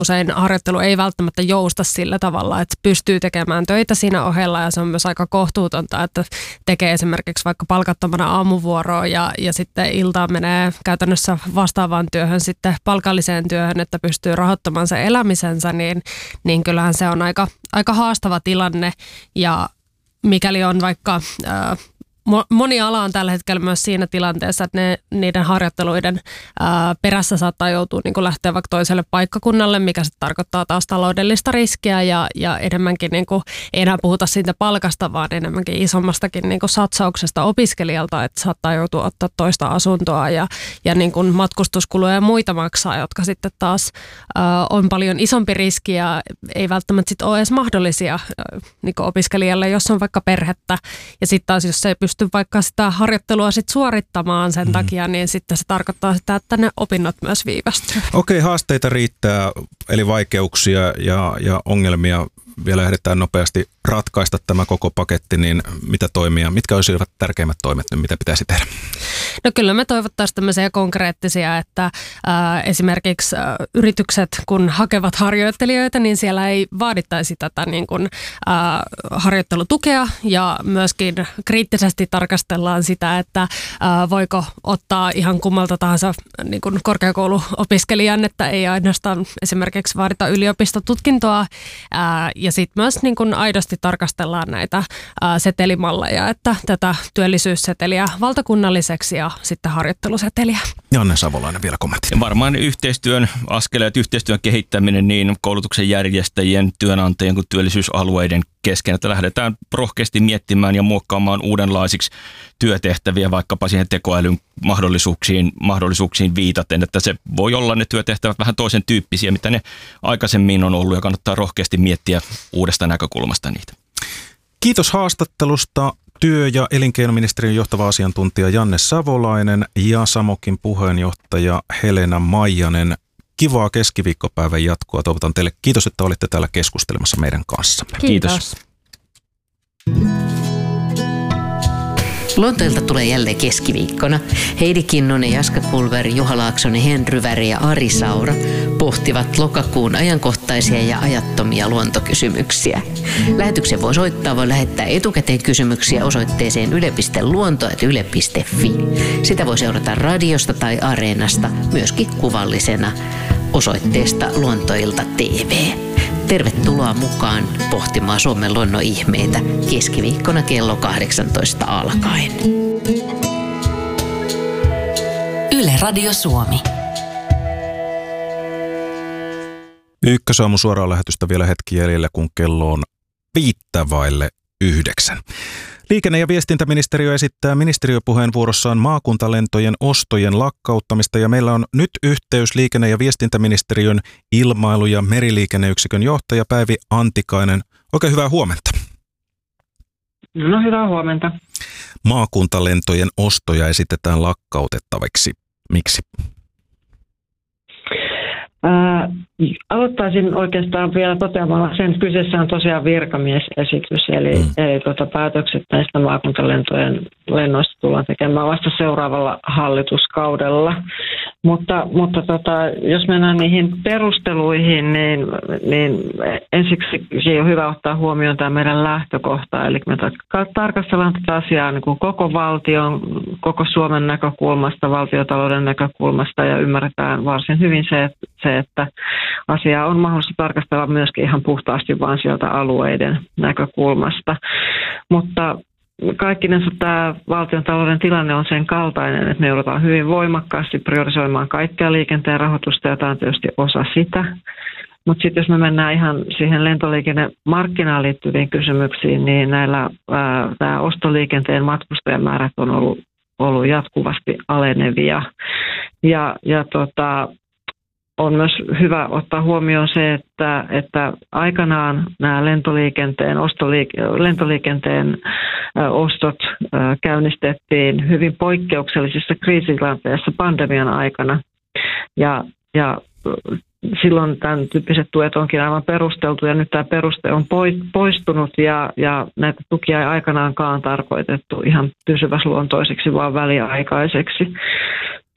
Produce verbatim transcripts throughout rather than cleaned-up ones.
usein harjoittelu ei välttämättä jousta sillä tavalla, että pystyy tekemään töitä siinä ohella ja se on myös aika kohtuutonta, että tekee esimerkiksi vaikka palkattomana aamuvuoroa ja, ja sitten iltaan menee käytännössä vastaavaan työhön sitten palkalliseen työhön, että pystyy rahoittamaan sen elämisensä, niin, niin kyllähän se on aika, aika haastava tilanne ja mikäli on vaikka ää, moni ala on tällä hetkellä myös siinä tilanteessa, että ne, niiden harjoitteluiden ää, perässä saattaa joutua niin kuin lähteä vaikka toiselle paikkakunnalle, mikä sitten tarkoittaa taas taloudellista riskiä ja, ja enemmänkin niin kuin, ei enää puhuta siitä palkasta, vaan enemmänkin isommastakin niin kuin satsauksesta opiskelijalta, että saattaa joutua ottaa toista asuntoa ja, ja niin kuin matkustuskuluja ja muita maksaa, jotka sitten taas ää, on paljon isompi riski ja ei välttämättä sit ole edes mahdollisia ää, niin kuin opiskelijalle, jos on vaikka perhettä ja sitten taas jos se ei pysty vaikka sitä harjoittelua sit suorittamaan sen mm. takia, niin sitten se tarkoittaa sitä, että ne opinnot myös viivästyy. Okei, haasteita riittää, eli vaikeuksia ja, ja ongelmia. Vielä ehditään nopeasti ratkaista tämä koko paketti, niin mitä toimia, mitkä olisivat tärkeimmät toimet, niin mitä pitäisi tehdä? No kyllä me toivottaisiin tämmöisiä konkreettisia, että äh, esimerkiksi äh, yritykset, kun hakevat harjoittelijoita, niin siellä ei vaadittaisi tätä niin kuin, äh, harjoittelutukea ja myöskin kriittisesti tarkastellaan sitä, että äh, voiko ottaa ihan kummalta tahansa niin kuin korkeakouluopiskelijan, että ei ainoastaan esimerkiksi vaadita yliopistotutkintoa äh, ja sitten myös niin kuin aidosti tarkastellaan näitä äh, setelimalleja, että tätä työllisyysseteliä valtakunnalliseksi ja sitten harjoitteluseteliä. Janne Savolainen vielä kommentti. Ja varmaan yhteistyön askeleet, yhteistyön kehittäminen niin koulutuksen järjestäjien, työnantajien kuin työllisyysalueiden kesken, että lähdetään rohkeasti miettimään ja muokkaamaan uudenlaisiksi työtehtäviä vaikkapa siihen tekoälyn mahdollisuuksiin, mahdollisuuksiin viitaten, että se voi olla ne työtehtävät vähän toisen tyyppisiä, mitä ne aikaisemmin on ollut ja kannattaa rohkeasti miettiä uudesta näkökulmasta niitä. Kiitos haastattelusta. Työ- ja elinkeinoministeriön johtava asiantuntija Janne Savolainen ja Samokin puheenjohtaja Helena Maijanen. Kivaa keskiviikkopäivän jatkoa. Toivotan teille kiitos, että olitte täällä keskustelemassa meidän kanssamme. Kiitos. Kiitos. Lontoilta tulee jälleen keskiviikkona. Heidi Kinnunen, Jaska Pulver, Juha Laaksonen, Henry Väri ja Ari Saura pohtivat lokakuun ajankohtaisia ja ajattomia luontokysymyksiä. Lähetyksen voi soittaa, voi lähettää etukäteen kysymyksiä osoitteeseen yle piste luonto ät yle piste fi. Sitä voi seurata radiosta tai Areenasta, myöskin kuvallisena osoitteesta Luontoilta T V. Tervetuloa mukaan pohtimaan Suomen luonnon ihmeitä keskiviikkona kello kahdeksantoista alkaen. Yle Radio Suomi. Ykkösaamun suoraan lähetystä vielä hetki jäljellä, kun kello on viittä vaille yhdeksän. Liikenne- ja viestintäministeriö esittää ministeriöpuheenvuorossaan maakuntalentojen ostojen lakkauttamista ja meillä on nyt yhteys liikenne- ja viestintäministeriön ilmailu- ja meriliikenneyksikön johtaja Päivi Antikainen. Oikein hyvää huomenta. No hyvää huomenta. Maakuntalentojen ostoja esitetään lakkautettaviksi. Miksi? Ää, aloittaisin oikeastaan vielä toteamalla sen, että kyseessä on tosiaan virkamiesesitys, eli, mm. eli tuota, päätökset näistä maakuntalentojen lennoista tullaan tekemään vasta seuraavalla hallituskaudella. Mutta, mutta tota, jos mennään niihin perusteluihin, niin, niin ensiksi on hyvä ottaa huomioon tämä meidän lähtökohta. Eli me tarkastellaan tätä asiaa niin kuin koko valtion, koko Suomen näkökulmasta, valtiotalouden näkökulmasta ja ymmärretään varsin hyvin se, että, se, että asiaa on mahdollista tarkastella myöskin ihan puhtaasti vain sieltä alueiden näkökulmasta. Mutta kaikkinensa tämä valtiontalouden tilanne on sen kaltainen, että me joudutaan hyvin voimakkaasti priorisoimaan kaikkea liikenteen rahoitusta ja tämä on tietysti osa sitä. Mutta sitten jos me mennään ihan siihen lentoliikennemarkkinaan liittyviin kysymyksiin, niin näillä tämä ostoliikenteen matkustajamäärät on ollut, ollut jatkuvasti alenevia. Ja, ja tota, on myös hyvä ottaa huomioon se, että, että aikanaan nämä lentoliikenteen, ostoliike- lentoliikenteen ostot käynnistettiin hyvin poikkeuksellisissa kriisitilanteissa pandemian aikana. Ja, ja silloin tämän tyyppiset tuet onkin aivan perusteltu ja nyt tämä peruste on poistunut ja, ja näitä tukia ei aikanaankaan tarkoitettu ihan pysyväsluontoisiksi, vaan väliaikaiseksi.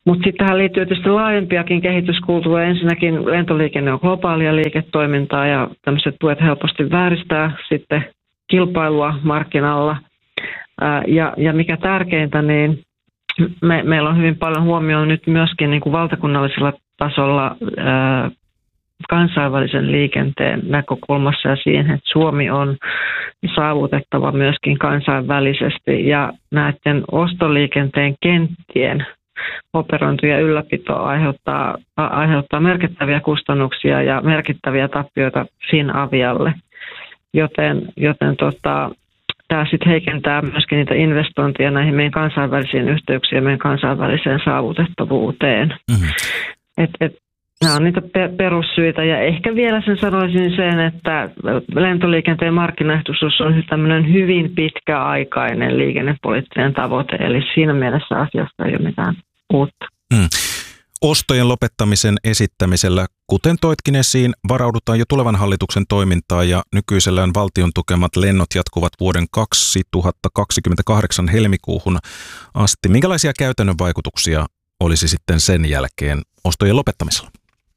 Mutta sitten tähän liittyy tietysti laajempiakin kehityskulttuureja. Ensinnäkin lentoliikenne on globaalia liiketoimintaa ja tämmöiset tuet helposti vääristää sitten kilpailua markkinalla. Ja, ja mikä tärkeintä, niin me, meillä on hyvin paljon huomioon nyt myöskin niin kuin valtakunnallisella tasolla ää, kansainvälisen liikenteen näkökulmassa ja siihen, että Suomi on saavutettava myöskin kansainvälisesti ja näiden ostoliikenteen kenttien operointi ja ylläpito aiheuttaa, aiheuttaa merkittäviä kustannuksia ja merkittäviä tappioita Finavialle, joten, joten tota, tämä sitten heikentää myöskin niitä investointeja näihin meidän kansainvälisiin yhteyksiin ja meidän kansainväliseen saavutettavuuteen. Mm-hmm. Et, et, nämä on niitä perussyitä ja ehkä vielä sen sanoisin sen, että lentoliikenteen markkinaehtoisuus on tämmöinen hyvin pitkäaikainen liikennepoliittinen tavoite, eli siinä mielessä asiasta ei ole mitään uutta. Mm. Ostojen lopettamisen esittämisellä, kuten toitkin esiin, varaudutaan jo tulevan hallituksen toimintaan ja nykyisellään valtion tukemat lennot jatkuvat vuoden kaksituhattakaksikymmentäkahdeksan helmikuuhun asti. Minkälaisia käytännön vaikutuksia olisi sitten sen jälkeen ostojen lopettamisella?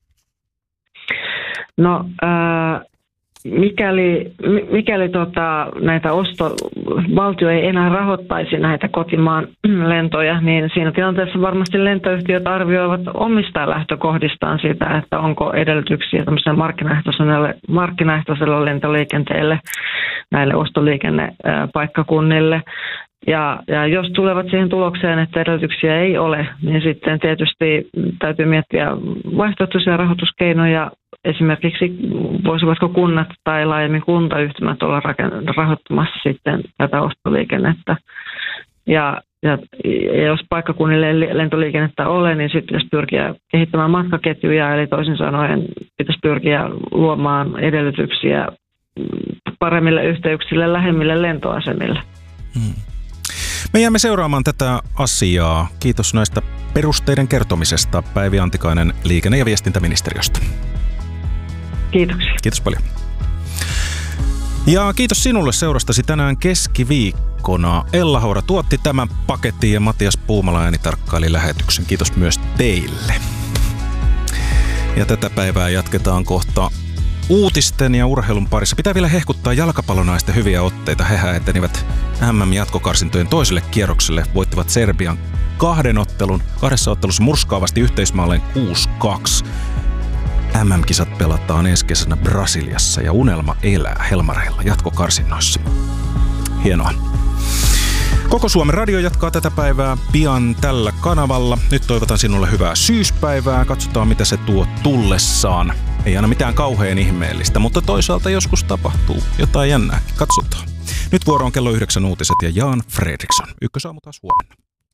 No äh, mikäli, mikäli tota, näitä osto, valtio ei enää rahoittaisi näitä kotimaan lentoja, niin siinä tilanteessa varmasti lentoyhtiöt arvioivat omista lähtökohdistaan sitä, että onko edellytyksiä tämmöiselle markkinaehtoiselle, markkinaehtoiselle lentoliikenteelle näille ostoliikennepaikkakunnille. Ja, ja jos tulevat siihen tulokseen, että edellytyksiä ei ole, niin sitten tietysti täytyy miettiä vaihtoehtoisia rahoituskeinoja. Esimerkiksi voisivatko kunnat tai laajemmin kuntayhtymät olla rahoittamassa sitten tätä ostoliikennettä. Ja, ja, ja jos paikkakunnille lentoliikennettä ole, niin sitten pitäisi pyrkiä kehittämään matkaketjuja, eli toisin sanoen pitäisi pyrkiä luomaan edellytyksiä paremmille yhteyksille lähemmille lentoasemille. Hmm. Me jäämme seuraamaan tätä asiaa. Kiitos näistä perusteiden kertomisesta, Päivi Antikainen liikenne- ja viestintäministeriöstä. Kiitoksia. Kiitos paljon. Ja kiitos sinulle seurastasi tänään keskiviikkona. Ella Haura tuotti tämän paketin ja Matias Puumala äänitarkkaili lähetyksen. Kiitos myös teille. Ja tätä päivää jatketaan kohta uutisten ja urheilun parissa. Pitää vielä hehkuttaa jalkapallonaisten hyviä otteita. Hehän etenivät M M-jatkokarsintojen toiselle kierrokselle. Voittivat Serbian kahden ottelun, kahdessa ottelussa murskaavasti yhteismaalleen kuusi kaksi. M M-kisat pelataan ensi kesänä Brasiliassa ja unelma elää Helmareilla jatkokarsinnoissa. Hienoa. Koko Suomen radio jatkaa tätä päivää pian tällä kanavalla. Nyt toivotan sinulle hyvää syyspäivää. Katsotaan, mitä se tuo tullessaan. Ei aina mitään kauhean ihmeellistä, mutta toisaalta joskus tapahtuu jotain jännää. Katsotaan. Nyt vuoro on kello yhdeksän uutiset ja Jan Fredriksson. Ykkösaamu taas huomenna.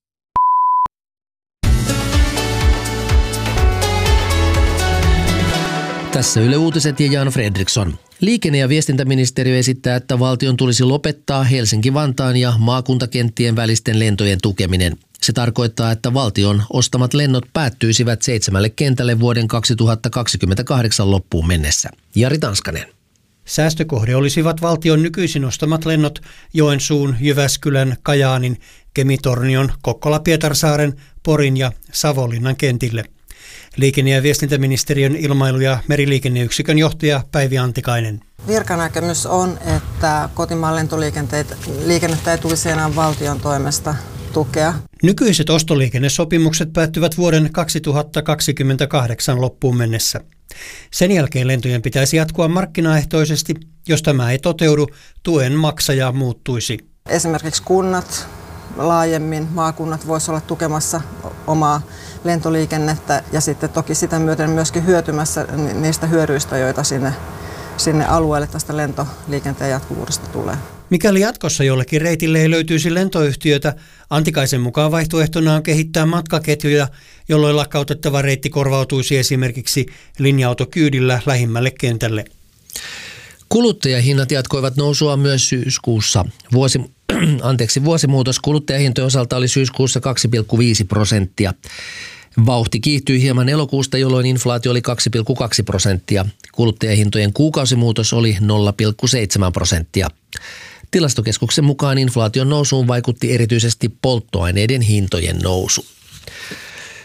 Tässä Yle Uutiset ja Jan Fredriksson. Liikenne- ja viestintäministeriö esittää, että valtion tulisi lopettaa Helsinki-Vantaan ja maakuntakenttien välisten lentojen tukeminen. Se tarkoittaa, että valtion ostamat lennot päättyisivät seitsemälle kentälle vuoden kaksituhattakaksikymmentäkahdeksan loppuun mennessä. Jari Tanskanen. Säästökohde olisivat valtion nykyisin ostamat lennot Joensuun, Jyväskylän, Kajaanin, Kemi-Tornion, Kokkola-Pietarsaaren, Porin ja Savonlinnan kentille. Liikenne- ja viestintäministeriön ilmailu- ja meriliikenneyksikön johtaja Päivi Antikainen. Virkanäkemys on, että kotimaan lentoliikennettä ei tulisi enää valtion toimesta tukea. Nykyiset ostoliikennesopimukset päättyvät vuoden kaksituhattakaksikymmentäkahdeksan loppuun mennessä. Sen jälkeen lentojen pitäisi jatkua markkinaehtoisesti. Jos tämä ei toteudu, tuen maksaja muuttuisi. Esimerkiksi kunnat, laajemmin maakunnat voisivat olla tukemassa omaa lentoliikennettä ja sitten toki sitä myöten myöskin hyötymässä niistä hyödyistä, joita sinne, sinne alueelle tästä lentoliikenteen jatkuvuudesta tulee. Mikäli jatkossa jollekin reitille ei löytyisi lentoyhtiötä, Antikaisen mukaan vaihtoehtona on kehittää matkaketjuja, jolloin lakkautettava reitti korvautuisi esimerkiksi linja-autokyydillä lähimmälle kentälle. Kuluttajahinnat jatkoivat nousua myös syyskuussa. Vuosi, anteeksi, vuosimuutos kuluttajahintojen osalta oli syyskuussa kaksi pilkku viisi prosenttia. Vauhti kiihtyi hieman elokuusta, jolloin inflaatio oli kaksi pilkku kaksi prosenttia. Kuluttajahintojen kuukausimuutos oli nolla pilkku seitsemän prosenttia. Tilastokeskuksen mukaan inflaation nousuun vaikutti erityisesti polttoaineiden hintojen nousu.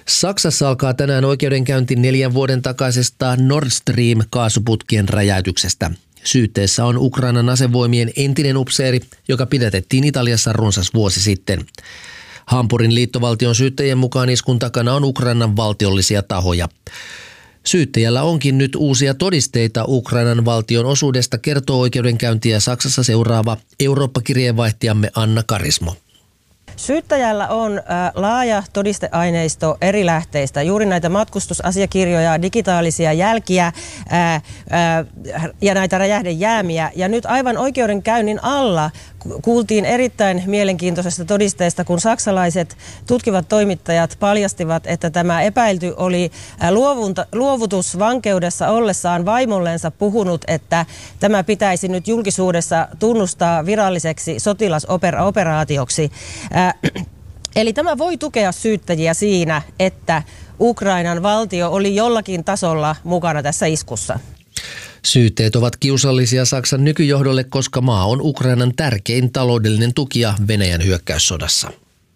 Saksassa alkaa tänään oikeudenkäynti neljän vuoden takaisesta Nord Stream-kaasuputkien räjäytyksestä. Syytteessä on Ukrainan asevoimien entinen upseeri, joka pidätettiin Italiassa runsas vuosi sitten. Hampurin liittovaltion syyttäjien mukaan iskun takana on Ukrainan valtiollisia tahoja. Syyttäjällä onkin nyt uusia todisteita Ukrainan valtion osuudesta, kertoo oikeudenkäyntiä Saksassa seuraava Eurooppa-kirjeenvaihtajamme Anna Karismo. Syyttäjällä on ä, laaja todisteaineisto eri lähteistä, juuri näitä matkustusasiakirjoja, digitaalisia jälkiä ä, ä, ja näitä räjähdejäämiä. Ja nyt aivan oikeudenkäynnin alla kuultiin erittäin mielenkiintoisesta todisteesta, kun saksalaiset tutkivat toimittajat paljastivat, että tämä epäilty oli luovunta, luovutusvankeudessa ollessaan vaimollensa puhunut, että tämä pitäisi nyt julkisuudessa tunnustaa viralliseksi sotilasoperaatioksi. Eli tämä voi tukea syyttäjiä siinä, että Ukrainan valtio oli jollakin tasolla mukana tässä iskussa. Syytteet ovat kiusallisia Saksan nykyjohdolle, koska maa on Ukrainan tärkein taloudellinen tukija Venäjän hyökkäyssodassa.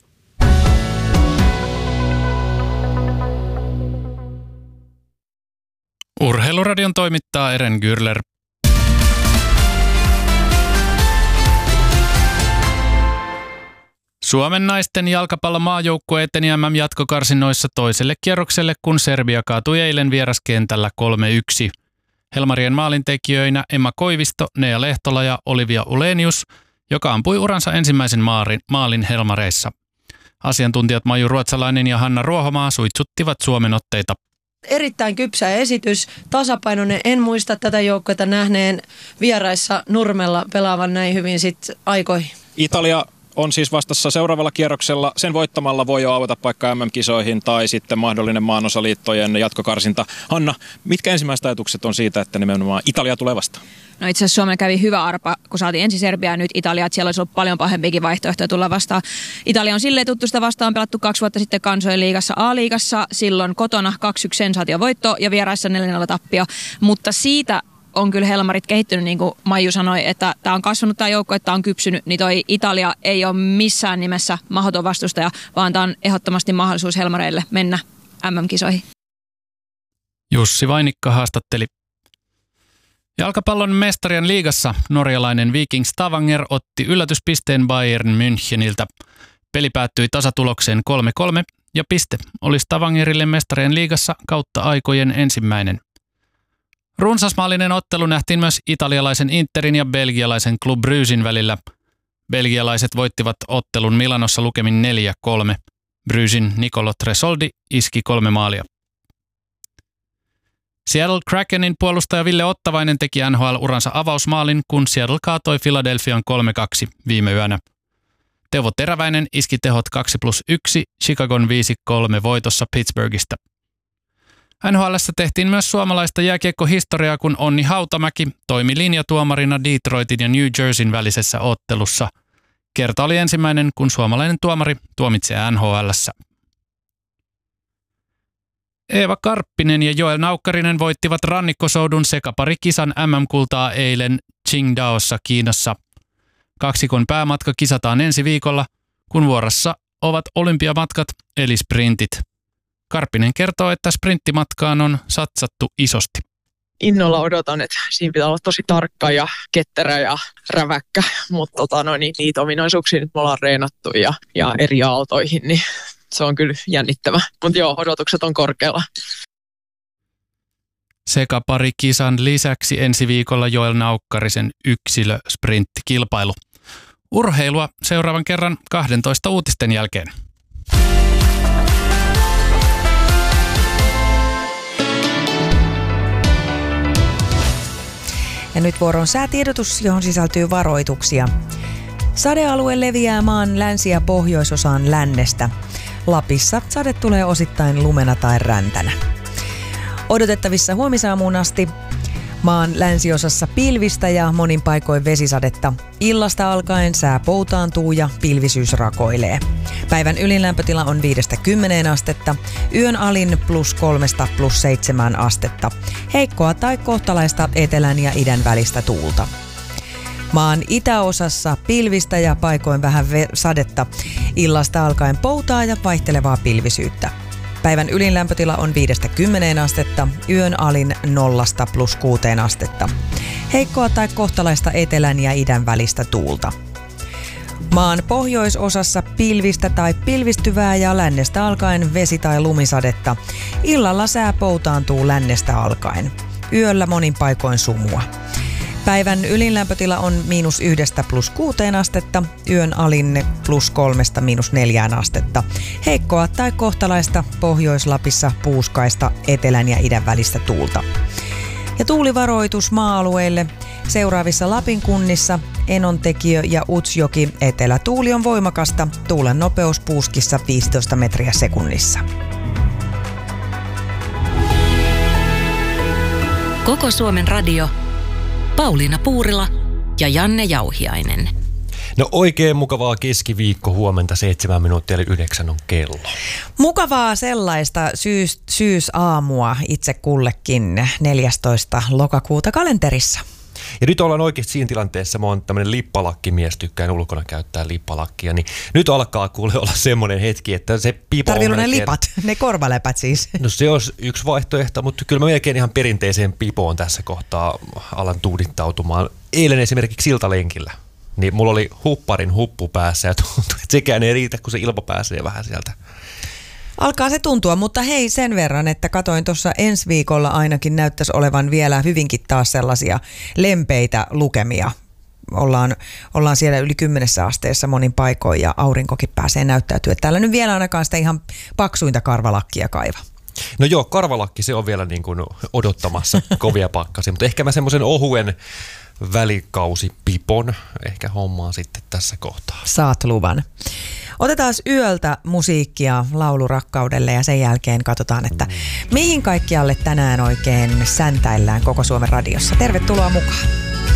Urheiluradion toimittaa Eren Gürler. Suomen naisten jalkapallomaajoukkue eteni M M-jatkokarsinnoissa toiselle kierrokselle, kun Serbia kaatui eilen vieraskentällä kolme yksi. Helmarien maalintekijöinä Emma Koivisto, Nea Lehtola ja Olivia Ulenius, joka ampui uransa ensimmäisen maalin, maalin Helmareissa. Asiantuntijat Maju Ruotsalainen ja Hanna Ruohomaa suitsuttivat Suomen otteita. Erittäin kypsä esitys, tasapainoinen. En muista tätä joukkuetta nähneen vieraissa Nurmella pelaavan näin hyvin sit aikoihin. Italia on siis vastassa seuraavalla kierroksella. Sen voittamalla voi jo avata paikka M M-kisoihin tai sitten mahdollinen maanosaliittojen jatkokarsinta. Hanna, mitkä ensimmäiset ajatukset on siitä, että nimenomaan Italia tulee vastaan? No itse asiassa Suomella kävi hyvä arpa, kun saatiin ensin Serbia ja nyt Italia, että siellä olisi ollut paljon pahempiakin vaihtoehtoja tulla vastaan. Italia on silleen tuttu, sitä vastaan pelattu kaksi vuotta sitten kansojen liigassa A-liigassa, silloin kotona kaksi yksi sensaatiovoitto ja vieraissa neljä nolla tappio, mutta siitä on kyllä Helmarit kehittynyt, niin kuin Maiju sanoi, että tämä on kasvanut tämä joukko, että tämä on kypsynyt, niin toi Italia ei ole missään nimessä mahdoton vastustaja, vaan tämä on ehdottomasti mahdollisuus Helmareille mennä M M-kisoihin. Jussi Vainikka haastatteli. Jalkapallon mestarien liigassa norjalainen Viking Stavanger otti yllätyspisteen Bayern Müncheniltä. Peli päättyi tasatulokseen kolme kolme ja piste oli Stavangerille mestarien liigassa kautta aikojen ensimmäinen. Runsasmaallinen ottelu nähtiin myös italialaisen Interin ja belgialaisen Club Bruggen välillä. Belgialaiset voittivat ottelun Milanossa lukemin neljä kolme. Bruggen Nicolo Tresoldi iski kolme maalia. Seattle Krakenin puolustaja Ville Ottavainen teki N H L-uransa avausmaalin, kun Seattle kaatoi Philadelphian kolme kaksi viime yönä. Teuvo Teräväinen iski tehot kaksi plus yksi Chicagon viisi kolme voitossa Pittsburghista. N H L:ssä tehtiin myös suomalaista jääkiekkohistoriaa, kun Onni Hautamäki toimi linjatuomarina Detroitin ja New Jerseyn välisessä ottelussa. Kerta oli ensimmäinen, kun suomalainen tuomari tuomitsee N H L:ssä. Eeva Karppinen ja Joel Naukkarinen voittivat rannikkosoudun sekaparikisan M M-kultaa eilen Qingdaossa Kiinassa. Kaksikon päämatka kisataan ensi viikolla, kun vuorossa ovat olympiamatkat eli sprintit. Karppinen kertoo, että sprinttimatkaan on satsattu isosti. Innolla odotan, että siinä pitää olla tosi tarkka ja ketterä ja räväkkä, mutta tota, no, niin, niitä ominaisuuksia nyt me ollaan reenattu ja, ja eri aaltoihin, niin se on kyllä jännittävä. Mutta joo, odotukset on korkealla. Sekaparikisan lisäksi ensi viikolla Joel Naukkarisen yksilösprinttikilpailu. Urheilua seuraavan kerran kahdentoista uutisten jälkeen. Ja nyt vuoroon säätiedotus, johon sisältyy varoituksia. Sadealue leviää maan länsi- ja pohjoisosaan lännestä. Lapissa sade tulee osittain lumena tai räntänä. Odotettavissa huomisaamuun asti maan länsiosassa pilvistä ja monin paikoin vesisadetta. Illasta alkaen sää poutaantuu ja pilvisyys rakoilee. Päivän ylin lämpötila on viidestä kymmeneen astetta, yön alin plus kolmesta plus seitsemään astetta. Heikkoa tai kohtalaista etelän ja idän välistä tuulta. Maan itäosassa pilvistä ja paikoin vähän ve- sadetta. Illasta alkaen poutaa ja vaihtelevaa pilvisyyttä. Päivän ylin lämpötila on viidestä kymmeneen astetta, yön alin nollasta plus kuuteen astetta. Heikkoa tai kohtalaista etelän ja idän välistä tuulta. Maan pohjoisosassa pilvistä tai pilvistyvää ja lännestä alkaen vesi- tai lumisadetta. Illalla sää poutaantuu lännestä alkaen. Yöllä monin paikoin sumua. Päivän ylin lämpötila on miinus yhdestä plus kuuteen astetta, yön alin plus kolmesta miinus neljään astetta. Heikkoa tai kohtalaista Pohjois-Lapissa puuskaista etelän ja idän välistä tuulta. Ja tuulivaroitus maa-alueille. Seuraavissa Lapin kunnissa Enontekiö ja Utsjoki etelätuuli on voimakasta. Tuulen nopeus puuskissa viisitoista metriä sekunnissa. Koko Suomen radio. Pauliina Puurila ja Janne Jauhiainen. No oikein mukavaa keskiviikko huomenta, seitsemän minuuttia eli yhdeksän on kello. Mukavaa sellaista syys, syysaamua itse kullekin neljästoista lokakuuta kalenterissa. Ja nyt ollaan oikeasti siinä tilanteessa, mä oon tämmönen lippalakkimies, tykkään ulkona käyttää lippalakkia, niin nyt alkaa kuule olla semmoinen hetki, että se pipo Tarvii on olla ne melkein... lipat, ne korvaläpät siis. No se olisi yksi vaihtoehto, mutta kyllä mä melkein ihan perinteiseen pipoon tässä kohtaa alan tuudittautumaan. Eilen esimerkiksi siltalenkillä, niin mulla oli hupparin huppu päässä ja tuntui, että sekään ei riitä, kun se ilma pääsee vähän sieltä. Alkaa se tuntua, mutta hei sen verran, että katoin tuossa ensi viikolla ainakin näyttäisi olevan vielä hyvinkin taas sellaisia lempeitä lukemia. Ollaan, ollaan siellä yli kymmenessä asteessa monin paikoin ja aurinkokin pääsee näyttäytyä. Täällä nyt vielä ainakaan sitä ihan paksuinta karvalakkia kaiva. No joo, karvalakki se on vielä niin kuin odottamassa kovia pakkasia, mutta ehkä mä semmoisen ohuen välikausipipon ehkä hommaa sitten tässä kohtaa. Saat luvan. Otetaan yöltä musiikkia laulurakkaudelle ja sen jälkeen katsotaan, että mihin kaikkialle tänään oikein säntäillään koko Suomen radiossa. Tervetuloa mukaan.